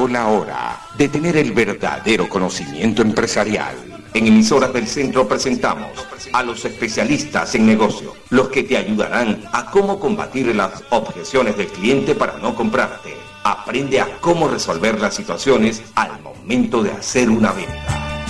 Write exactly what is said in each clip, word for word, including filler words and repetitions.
Llegó la hora de tener el verdadero conocimiento empresarial. En Emisoras del Centro presentamos a los especialistas en negocio, los que te ayudarán a cómo combatir las objeciones del cliente para no comprarte. Aprende a cómo resolver las situaciones al momento de hacer una venta.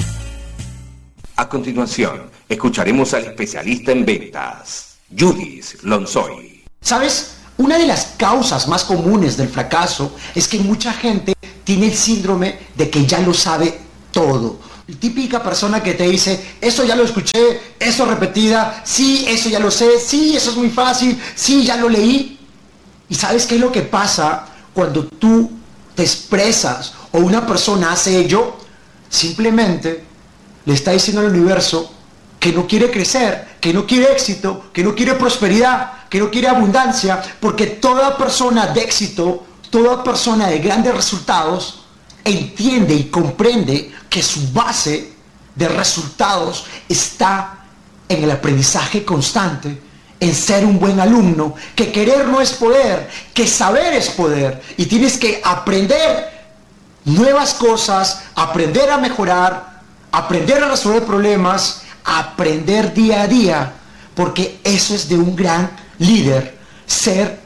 A continuación, escucharemos al especialista en ventas, Judith Lonsoy. ¿Sabes? Una de las causas más comunes del fracaso es que mucha gente tiene el síndrome de que ya lo sabe todo. La típica persona que te dice, eso ya lo escuché, eso repetida, sí, eso ya lo sé, sí, eso es muy fácil, sí, ya lo leí. ¿Y sabes qué es lo que pasa cuando tú te expresas o una persona hace ello? Simplemente le está diciendo al universo que no quiere crecer, que no quiere éxito, que no quiere prosperidad, que no quiere abundancia, porque toda persona de éxito, toda persona de grandes resultados, entiende y comprende que su base de resultados está en el aprendizaje constante, en ser un buen alumno, que querer no es poder, que saber es poder, y tienes que aprender nuevas cosas, aprender a mejorar, aprender a resolver problemas, aprender día a día, porque eso es de un gran líder, ser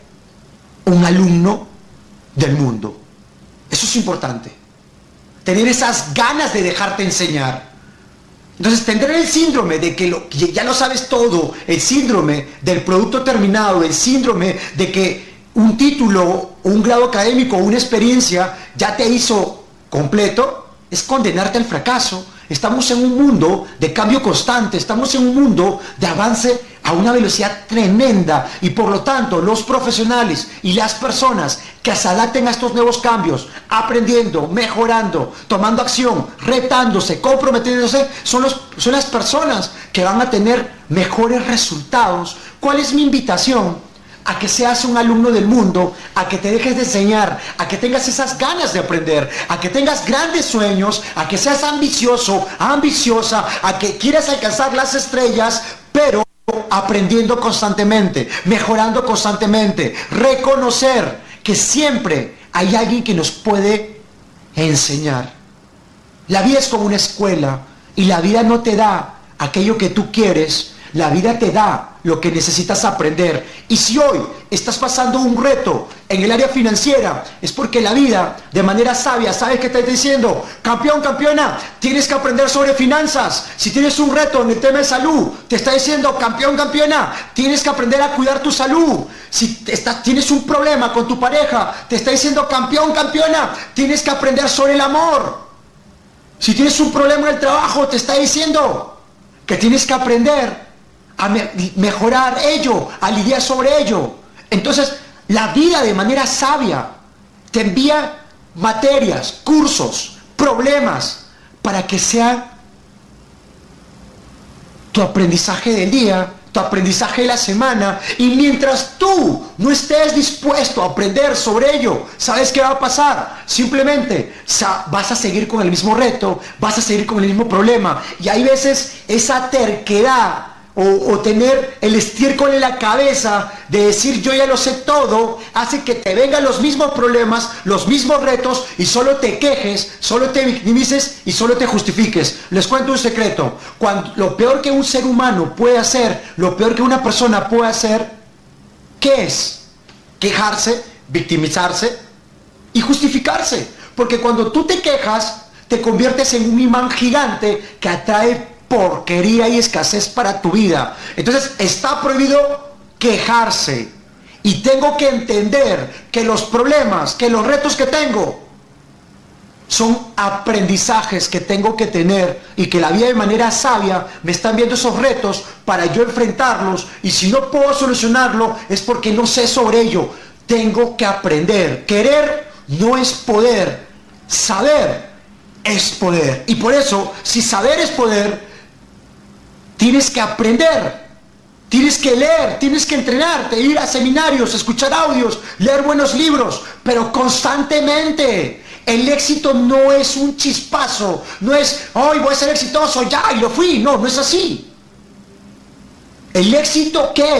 un alumno del mundo. Eso es importante, tener esas ganas de dejarte enseñar. Entonces tendré el síndrome de que, lo, que ya lo sabes todo, el síndrome del producto terminado, el síndrome de que un título, un grado académico, una experiencia ya te hizo completo, es condenarte al fracaso. Estamos en un mundo de cambio constante, estamos en un mundo de avance a una velocidad tremenda, y por lo tanto los profesionales y las personas que se adapten a estos nuevos cambios, aprendiendo, mejorando, tomando acción, retándose, comprometiéndose, son, los, son las personas que van a tener mejores resultados. ¿Cuál es mi invitación? A que seas un alumno del mundo, a que te dejes de enseñar, a que tengas esas ganas de aprender, a que tengas grandes sueños, a que seas ambicioso, ambiciosa, a que quieras alcanzar las estrellas, pero aprendiendo constantemente, mejorando constantemente, reconocer que siempre hay alguien que nos puede enseñar. La vida es como una escuela, y la vida no te da aquello que tú quieres, la vida te da lo que necesitas aprender. Y si hoy estás pasando un reto en el área financiera, es porque la vida, de manera sabia, ¿sabes qué te está diciendo? Campeón, campeona, tienes que aprender sobre finanzas. Si tienes un reto en el tema de salud, te está diciendo, campeón, campeona, tienes que aprender a cuidar tu salud. Si estás, tienes un problema con tu pareja, te está diciendo, campeón, campeona, tienes que aprender sobre el amor. Si tienes un problema en el trabajo, te está diciendo que tienes que aprender a me mejorar ello, a lidiar sobre ello. Entonces, la vida de manera sabia te envía materias, cursos, problemas, para que sea tu aprendizaje del día, tu aprendizaje de la semana. Y mientras tú no estés dispuesto a aprender sobre ello, ¿sabes qué va a pasar? Simplemente vas a seguir con el mismo reto, vas a seguir con el mismo problema. Y hay veces esa terquedad O, o tener el estiércol en la cabeza de decir yo ya lo sé todo, hace que te vengan los mismos problemas, los mismos retos, y solo te quejes, solo te victimices y solo te justifiques. Les cuento un secreto: cuando, lo peor que un ser humano puede hacer, lo peor que una persona puede hacer, ¿qué es? Quejarse, victimizarse y justificarse. Porque cuando tú te quejas, te conviertes en un imán gigante que atrae porquería y escasez para tu vida. Entonces está prohibido quejarse, y tengo que entender que los problemas, que los retos que tengo son aprendizajes que tengo que tener, y que la vida de manera sabia me está enviando esos retos para yo enfrentarlos. Y si no puedo solucionarlo es porque no sé sobre ello. Tengo que aprender. Querer no es poder, saber es poder. Y por eso, si saber es poder, tienes que aprender, tienes que leer, tienes que entrenarte, ir a seminarios, escuchar audios, leer buenos libros, pero constantemente. El éxito no es un chispazo, no es, hoy voy a ser exitoso, ya, y lo fui. No, no es así. ¿El éxito qué es?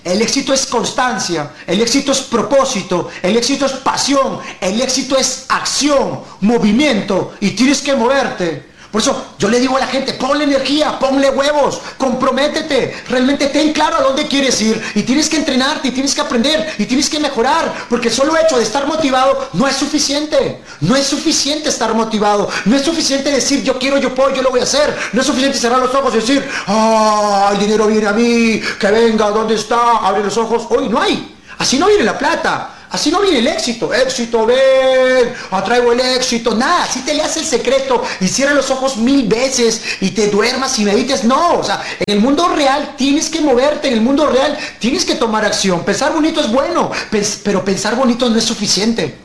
El éxito es constancia, el éxito es propósito, el éxito es pasión, el éxito es acción, movimiento, y tienes que moverte. Por eso yo le digo a la gente, ponle energía, ponle huevos, comprométete, realmente ten claro a dónde quieres ir, y tienes que entrenarte, y tienes que aprender, y tienes que mejorar, porque el solo hecho de estar motivado no es suficiente, no es suficiente estar motivado, no es suficiente decir yo quiero, yo puedo, yo lo voy a hacer, no es suficiente cerrar los ojos y decir, ah, el dinero viene a mí, que venga, ¿dónde está? Abre los ojos, hoy no hay, así no viene la plata. Así no viene el éxito. Éxito, ven, atraigo el éxito. Nada, así te le hace el secreto y cierra los ojos mil veces y te duermas y medites. No, o sea, en el mundo real tienes que moverte, en el mundo real tienes que tomar acción. Pensar bonito es bueno, pero pensar bonito no es suficiente.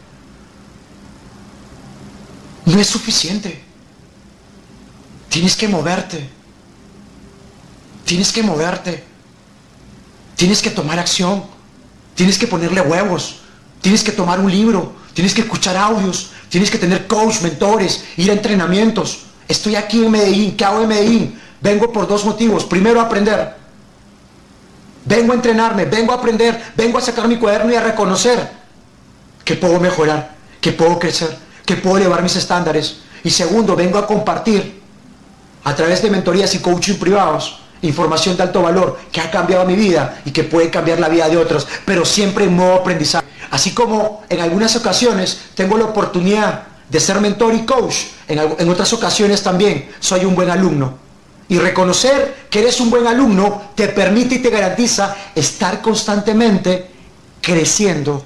No es suficiente. Tienes que moverte. Tienes que moverte. Tienes que tomar acción. Tienes que ponerle huevos. Tienes que tomar un libro, tienes que escuchar audios, tienes que tener coach, mentores, ir a entrenamientos. Estoy aquí en Medellín, ¿qué hago en Medellín? Vengo por dos motivos. Primero, a aprender. Vengo a entrenarme, vengo a aprender, vengo a sacar mi cuaderno y a reconocer que puedo mejorar, que puedo crecer, que puedo elevar mis estándares. Y segundo, vengo a compartir a través de mentorías y coaching privados información de alto valor que ha cambiado mi vida y que puede cambiar la vida de otros, pero siempre en modo aprendizaje. Así como en algunas ocasiones tengo la oportunidad de ser mentor y coach, en, en otras ocasiones también soy un buen alumno. Y reconocer que eres un buen alumno te permite y te garantiza estar constantemente creciendo.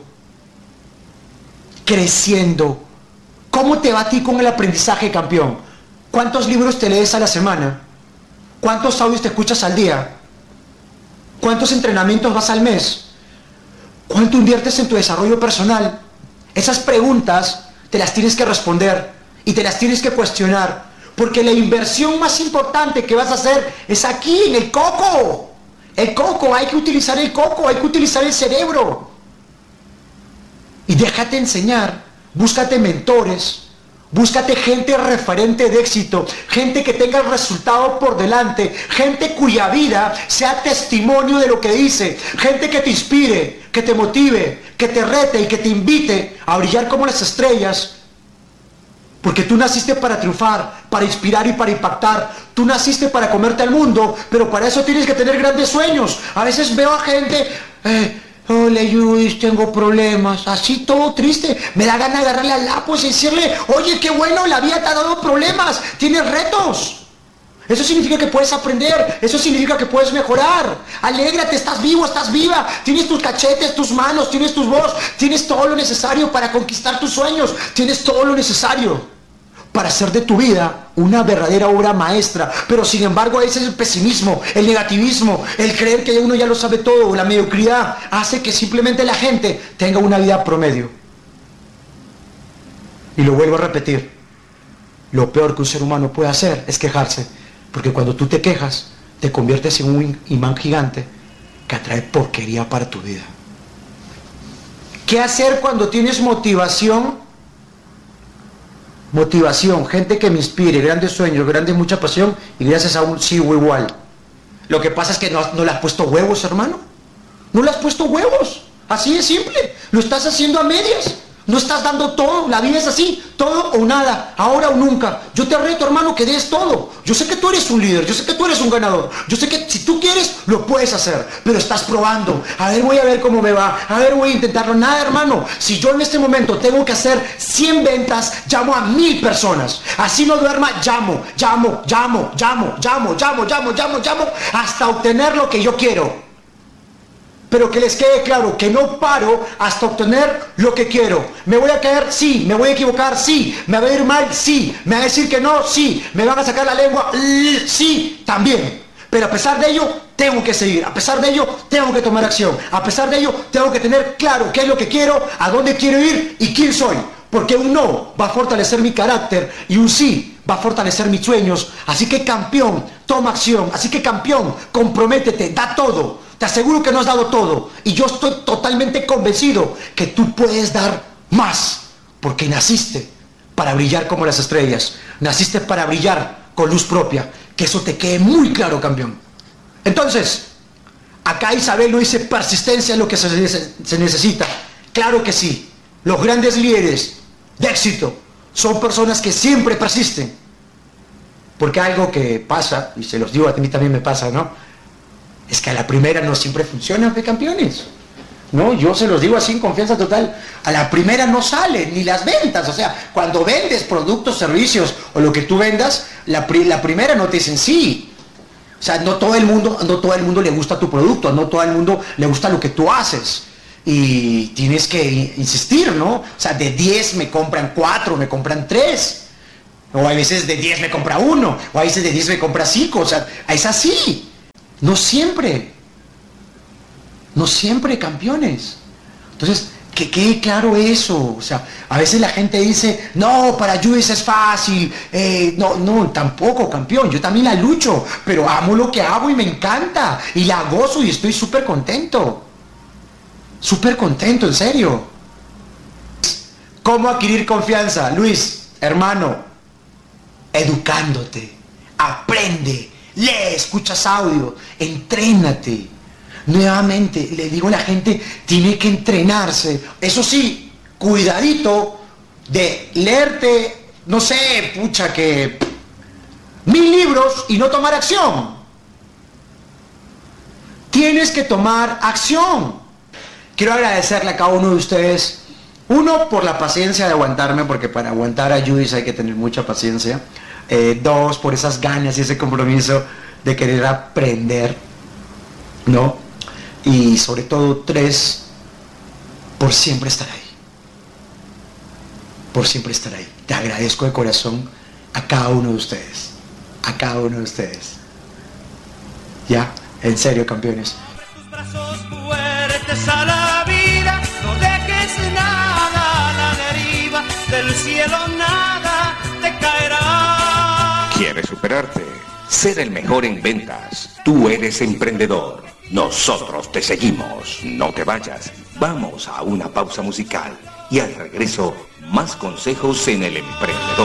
Creciendo. ¿Cómo te va a ti con el aprendizaje, campeón? ¿Cuántos libros te lees a la semana? ¿Cuántos audios te escuchas al día? ¿Cuántos entrenamientos vas al mes? ¿Cuánto inviertes en tu desarrollo personal? Esas preguntas te las tienes que responder y te las tienes que cuestionar, porque la inversión más importante que vas a hacer es aquí, en el coco. El coco, hay que utilizar el coco, hay que utilizar el cerebro. Y déjate enseñar, búscate mentores, búscate gente referente de éxito, gente que tenga el resultado por delante, gente cuya vida sea testimonio de lo que dice, gente que te inspire, que te motive, que te rete y que te invite a brillar como las estrellas. Porque tú naciste para triunfar, para inspirar y para impactar. Tú naciste para comerte al mundo, pero para eso tienes que tener grandes sueños. A veces veo a gente... Eh, Hola Luis, tengo problemas, así todo triste, me da ganas de agarrarle al lápiz y decirle, oye, qué bueno, la vida te ha dado problemas, tienes retos. Eso significa que puedes aprender, eso significa que puedes mejorar. Alégrate, estás vivo, estás viva, tienes tus cachetes, tus manos, tienes tus voz, tienes todo lo necesario para conquistar tus sueños, tienes todo lo necesario para hacer de tu vida una verdadera obra maestra. Pero sin embargo ese es el pesimismo, el negativismo, el creer que uno ya lo sabe todo, la mediocridad hace que simplemente la gente tenga una vida promedio. Y lo vuelvo a repetir, lo peor que un ser humano puede hacer es quejarse, porque cuando tú te quejas te conviertes en un imán gigante que atrae porquería para tu vida. ¿Qué hacer cuando tienes motivación? Motivación, gente que me inspire, grandes sueños, grandes mucha pasión, y gracias a un sigo igual. Lo que pasa es que no, no le has puesto huevos, hermano. No le has puesto huevos. Así de simple. Lo estás haciendo a medias. No estás dando todo. La vida es así, todo o nada, ahora o nunca. Yo te reto, hermano, que des todo. Yo sé que tú eres un líder, yo sé que tú eres un ganador. Yo sé que si tú quieres, lo puedes hacer. Pero estás probando. A ver, voy a ver cómo me va. A ver, voy a intentarlo. Nada, hermano. Si yo en este momento tengo que hacer cien ventas, llamo a mil personas. Así no duerma, llamo, llamo, llamo, llamo, llamo, llamo, llamo, llamo, llamo, hasta obtener lo que yo quiero. Pero que les quede claro que no paro hasta obtener lo que quiero. ¿Me voy a caer? Sí. ¿Me voy a equivocar? Sí. ¿Me va a ir mal? Sí. ¿Me va a decir que no? Sí. ¿Me van a sacar la lengua? Sí, también. Pero a pesar de ello, tengo que seguir. A pesar de ello, tengo que tomar acción. A pesar de ello, tengo que tener claro qué es lo que quiero, a dónde quiero ir y quién soy. Porque un no va a fortalecer mi carácter y un sí va a fortalecer mis sueños. Así que, campeón, toma acción. Así que, campeón, comprométete, da todo. Te aseguro que no has dado todo. Y yo estoy totalmente convencido que tú puedes dar más. Porque naciste para brillar como las estrellas. Naciste para brillar con luz propia. Que eso te quede muy claro, campeón. Entonces, Acá Isabel lo dice, persistencia es lo que se, se necesita. Claro que sí. Los grandes líderes de éxito son personas que siempre persisten. Porque algo que pasa, y se los digo, a mí también me pasa, ¿no? Es que a la primera no siempre funcionan, de campeones. No, yo se los digo así en confianza total. A la primera no salen ni las ventas. O sea, cuando vendes productos, servicios o lo que tú vendas, la, pri la primera no te dicen sí. O sea, no todo el mundo, no todo el mundo le gusta tu producto, no todo el mundo le gusta lo que tú haces. Y tienes que insistir, ¿no? O sea, de diez me compran cuatro, me compran tres. O a veces de diez me compra uno, o a veces de diez me compra cinco. O sea, es así. No siempre. No siempre, campeones. Entonces, que quede claro eso. O sea, a veces la gente dice, no, para Juice es fácil. Eh, no, no, tampoco, campeón. Yo también la lucho, pero amo lo que hago y me encanta. Y la gozo y estoy súper contento. Súper contento, en serio. ¿Cómo adquirir confianza? Luis, hermano, educándote. Aprende, lee, escuchas audio, entrénate. Nuevamente, le digo a la gente, tiene que entrenarse. Eso sí, cuidadito de leerte, no sé, pucha, que mil libros y no tomar acción. Tienes que tomar acción. Quiero agradecerle a cada uno de ustedes. Uno, por la paciencia de aguantarme, porque para aguantar a Juice hay que tener mucha paciencia. Eh, dos, por esas ganas y ese compromiso de querer aprender, ¿no? Y sobre todo, tres, por siempre estar ahí. Por siempre estar ahí. Te agradezco de corazón a cada uno de ustedes. A cada uno de ustedes. ¿Ya? En serio, campeones. Tus brazos fuertes a la vida, no dejes nada a la deriva, del cielo nada te caerá. ¿Quieres superarte? Ser el mejor en ventas. Tú eres emprendedor. Nosotros te seguimos. No te vayas. Vamos a una pausa musical y al regreso, más consejos en El Emprendedor.